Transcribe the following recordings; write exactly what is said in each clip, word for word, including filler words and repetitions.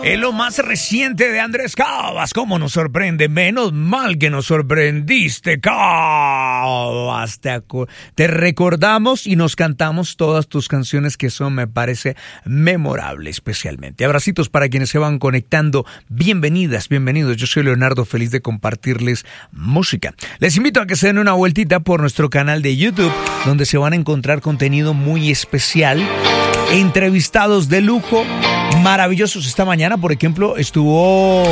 Es lo más reciente de Andrés Cabas. ¿Cómo nos sorprende? Menos mal que nos sorprendiste, Cabas. Te, acu- te recordamos y nos cantamos todas tus canciones, que son, me parece, memorable especialmente. Abracitos para quienes se van conectando. Bienvenidas, bienvenidos. Yo soy Leonardo, feliz de compartirles música. Les invito a que se den una vueltita por nuestro canal de YouTube, donde se van a encontrar contenido muy especial, entrevistados de lujo, maravillosos. Esta mañana, por ejemplo, estuvo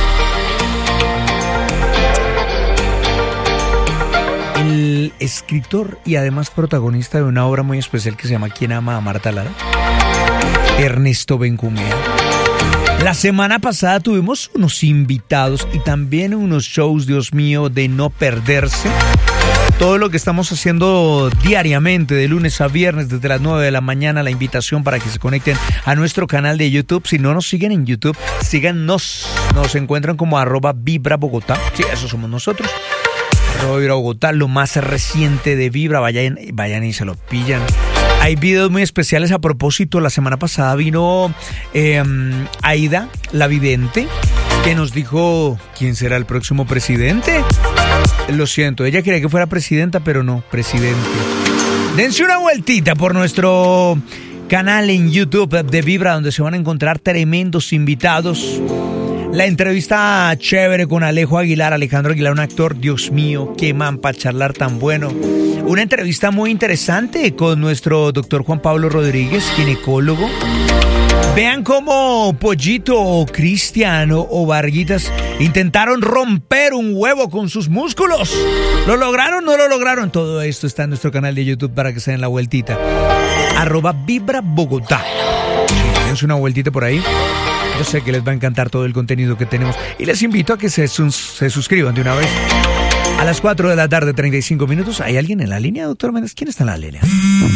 el escritor y además protagonista de una obra muy especial que se llama ¿Quién ama a Marta Lara? Ernesto Benjumea. La semana pasada tuvimos unos invitados y también unos shows, Dios mío, de no perderse. Todo lo que estamos haciendo diariamente, de lunes a viernes, desde las nueve de la mañana, la invitación para que se conecten a nuestro canal de YouTube. Si no nos siguen en YouTube, síganos. Nos encuentran como arroba Vibra Bogotá. Sí, eso somos nosotros. Arroba Vibra Bogotá, lo más reciente de Vibra. Vayan, vayan y se lo pillan. Hay videos muy especiales a propósito. La semana pasada vino eh, Aida, la vidente, que nos dijo quién será el próximo presidente. Lo siento, ella quería que fuera presidenta, pero no, presidente. Dense una vueltita por nuestro canal en YouTube de Vibra, donde se van a encontrar tremendos invitados. La entrevista chévere con Alejo Aguilar, Alejandro Aguilar, un actor, Dios mío, qué man para charlar tan bueno. Una entrevista muy interesante con nuestro doctor Juan Pablo Rodríguez, ginecólogo. Vean cómo Pollito o Cristiano o Varguitas intentaron romper un huevo con sus músculos. ¿Lo lograron o no lo lograron? Todo esto está en nuestro canal de YouTube para que se den la vueltita. Arroba Vibra Bogotá. Dense una vueltita por ahí. Yo sé que les va a encantar todo el contenido que tenemos. Y les invito a que se, sus- se suscriban de una vez. A las cuatro de la tarde, treinta y cinco minutos. ¿Hay alguien en la línea, doctor Méndez? ¿Quién está en la línea?